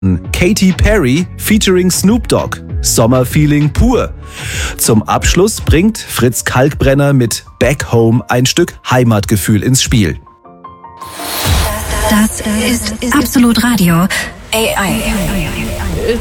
Katy Perry featuring Snoop Dogg. Sommerfeeling pur. Zum Abschluss bringt Fritz Kalkbrenner mit Back Home ein Stück Heimatgefühl ins Spiel. Das ist Absolut Radio. AI.